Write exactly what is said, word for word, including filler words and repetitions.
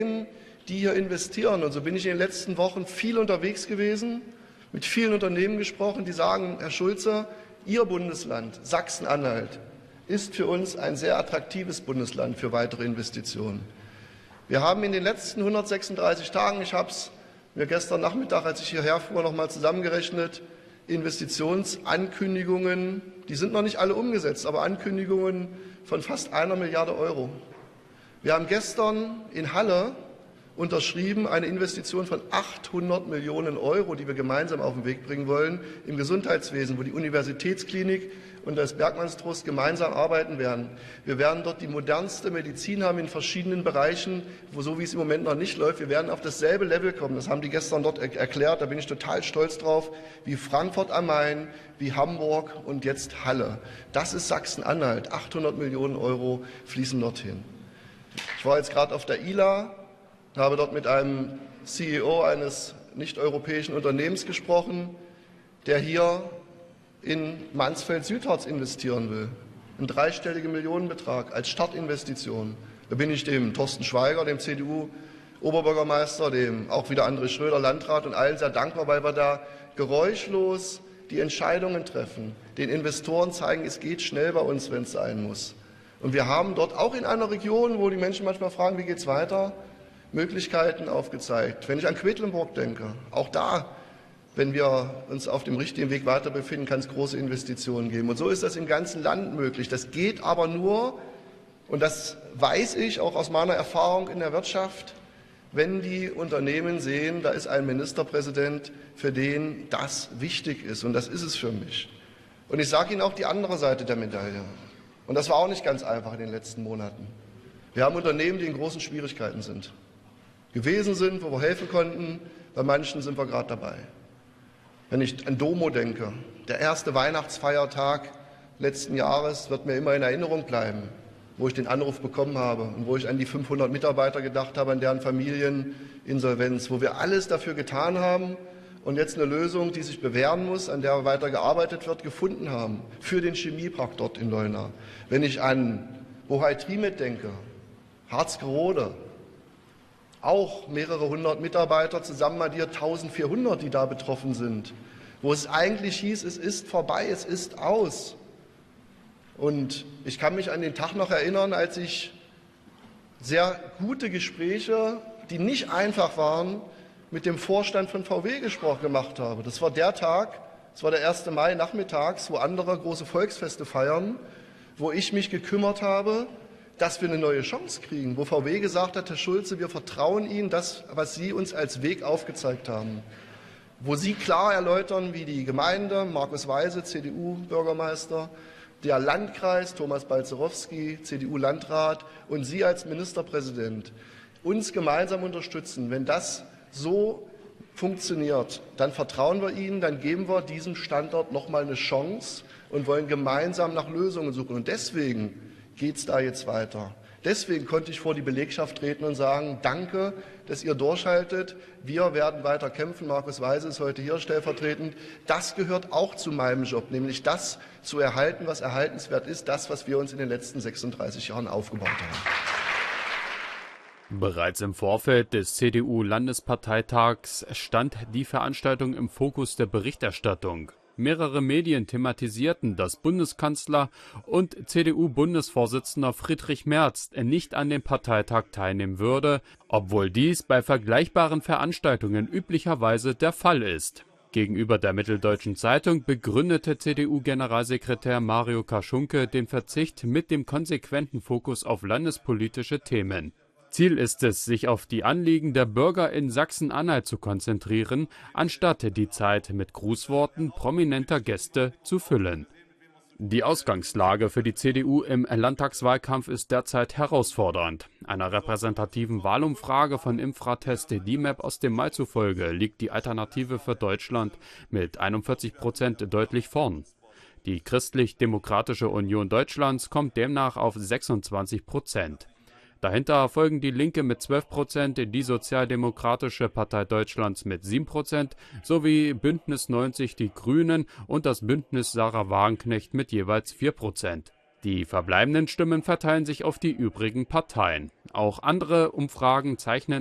die hier investieren. Und so bin ich in den letzten Wochen viel unterwegs gewesen, mit vielen Unternehmen gesprochen, die sagen, Herr Schulze, Ihr Bundesland, Sachsen-Anhalt, ist für uns ein sehr attraktives Bundesland für weitere Investitionen. Wir haben in den letzten hundertsechsunddreißig Tagen, ich habe es mir gestern Nachmittag, als ich hierher fuhr, noch mal zusammengerechnet, Investitionsankündigungen, die sind noch nicht alle umgesetzt, aber Ankündigungen von fast einer Milliarde Euro. Wir haben gestern in Halle unterschrieben eine Investition von achthundert Millionen Euro, die wir gemeinsam auf den Weg bringen wollen, im Gesundheitswesen, wo die Universitätsklinik und das Bergmannstrust gemeinsam arbeiten werden. Wir werden dort die modernste Medizin haben in verschiedenen Bereichen, wo so wie es im Moment noch nicht läuft. Wir werden auf dasselbe Level kommen. Das haben die gestern dort er erklärt. Da bin ich total stolz drauf, wie Frankfurt am Main, wie Hamburg und jetzt Halle. Das ist Sachsen-Anhalt. achthundert Millionen Euro fließen dorthin. Ich war jetzt gerade auf der I L A, habe dort mit einem C E O eines nicht-europäischen Unternehmens gesprochen, der hier in Mansfeld-Südharz investieren will. Ein dreistelliger Millionenbetrag als Startinvestition. Da bin ich dem Thorsten Schweiger, dem C D U-Oberbürgermeister, dem auch wieder André Schröder, Landrat und allen sehr dankbar, weil wir da geräuschlos die Entscheidungen treffen, den Investoren zeigen, es geht schnell bei uns, wenn es sein muss. Und wir haben dort auch in einer Region, wo die Menschen manchmal fragen, wie geht es weiter, Möglichkeiten aufgezeigt. Wenn ich an Quedlinburg denke, auch da, wenn wir uns auf dem richtigen Weg weiter befinden, kann es große Investitionen geben. Und so ist das im ganzen Land möglich. Das geht aber nur, und das weiß ich auch aus meiner Erfahrung in der Wirtschaft, wenn die Unternehmen sehen, da ist ein Ministerpräsident, für den das wichtig ist. Und das ist es für mich. Und ich sage Ihnen auch die andere Seite der Medaille. Und das war auch nicht ganz einfach in den letzten Monaten. Wir haben Unternehmen, die in großen Schwierigkeiten sind, gewesen sind, wo wir helfen konnten. Bei manchen sind wir gerade dabei. Wenn ich an Domo denke, der erste Weihnachtsfeiertag letzten Jahres wird mir immer in Erinnerung bleiben, wo ich den Anruf bekommen habe und wo ich an die fünfhundert Mitarbeiter gedacht habe, an deren Familieninsolvenz, wo wir alles dafür getan haben und jetzt eine Lösung, die sich bewähren muss, an der weiter gearbeitet wird, gefunden haben für den Chemiepark dort in Leuna. Wenn ich an Bohai Trimet denke, Harzgerode, auch mehrere hundert Mitarbeiter, zusammen addiert eintausendvierhundert, die da betroffen sind, wo es eigentlich hieß, es ist vorbei, es ist aus. Und ich kann mich an den Tag noch erinnern, als ich sehr gute Gespräche, die nicht einfach waren, mit dem Vorstand von V W gesprochen gemacht habe. Das war der Tag, das war der erste Mai nachmittags, wo andere große Volksfeste feiern, wo ich mich gekümmert habe, dass wir eine neue Chance kriegen, wo V W gesagt hat, Herr Schulze, wir vertrauen Ihnen das, was Sie uns als Weg aufgezeigt haben. Wo Sie klar erläutern, wie die Gemeinde, Markus Weise, C D U-Bürgermeister, der Landkreis, Thomas Balzerowski, C D U-Landrat und Sie als Ministerpräsident uns gemeinsam unterstützen. Wenn das so funktioniert, dann vertrauen wir Ihnen, dann geben wir diesem Standort noch mal eine Chance und wollen gemeinsam nach Lösungen suchen. Und deswegen geht es da jetzt weiter. Deswegen konnte ich vor die Belegschaft treten und sagen, danke, dass ihr durchhaltet. Wir werden weiter kämpfen. Markus Weise ist heute hier stellvertretend. Das gehört auch zu meinem Job, nämlich das zu erhalten, was erhaltenswert ist, das, was wir uns in den letzten sechsunddreißig Jahren aufgebaut haben. Bereits im Vorfeld des C D U-Landesparteitags stand die Veranstaltung im Fokus der Berichterstattung. Mehrere Medien thematisierten, dass Bundeskanzler und C D U-Bundesvorsitzender Friedrich Merz nicht an dem Parteitag teilnehmen würde, obwohl dies bei vergleichbaren Veranstaltungen üblicherweise der Fall ist. Gegenüber der Mitteldeutschen Zeitung begründete C D U-Generalsekretär Mario Kaschunke den Verzicht mit dem konsequenten Fokus auf landespolitische Themen. Ziel ist es, sich auf die Anliegen der Bürger in Sachsen-Anhalt zu konzentrieren, anstatt die Zeit mit Grußworten prominenter Gäste zu füllen. Die Ausgangslage für die C D U im Landtagswahlkampf ist derzeit herausfordernd. Einer repräsentativen Wahlumfrage von Infratest D M A P aus dem Mai zufolge liegt die Alternative für Deutschland mit einundvierzig Prozent deutlich vorn. Die Christlich-Demokratische Union Deutschlands kommt demnach auf sechsundzwanzig Prozent. Dahinter folgen die Linke mit zwölf Prozent, die Sozialdemokratische Partei Deutschlands mit sieben Prozent sowie Bündnis neunzig, die Grünen und das Bündnis Sarah Wagenknecht mit jeweils vier Prozent. Die verbleibenden Stimmen verteilen sich auf die übrigen Parteien. Auch andere Umfragen zeichnen